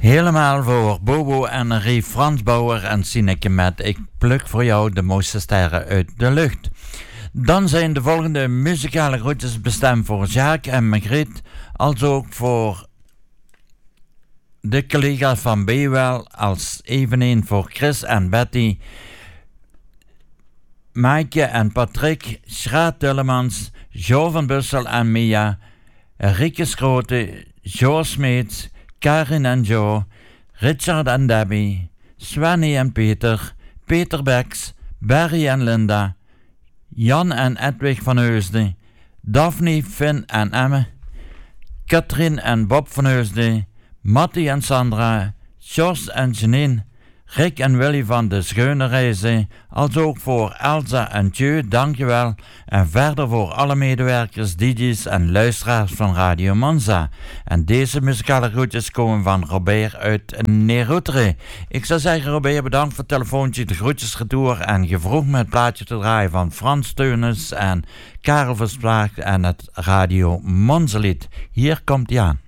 Helemaal voor Bobo en Rie Fransbauer en Sineke met Ik pluk voor jou de mooiste sterren uit de lucht. Dan zijn de volgende muzikale groetjes bestemd voor Jacques en Margriet, als ook voor de collega's van Bewel, als eveneen voor Chris en Betty, Maaike en Patrick, Schraat Tullemans, Jo van Bussel en Mia, Rieke Schrote, Jo Smeets, Karin en Jo, Richard en Debbie, Svenny en Peter, Peter Beks, Barry en Linda, Jan en Edwig van Heusden, Daphne, Finn en Emme, Katrien en Bob van Heusden, Matti en Sandra, Jos en Janine, Rick en Willy van de Schöne Reizen, als ook voor Elsa en Tjeu, dankjewel. En verder voor alle medewerkers, DJ's en luisteraars van Radio Monza. En deze muzikale groetjes komen van Robert uit Neroutere. Ik zou zeggen, Robert, bedankt voor het telefoontje, de groetjes retour. En je vroeg me het plaatje te draaien van Frans Teunis en Karel Versplaag en het Radio Monza lied. Hier komt hij aan.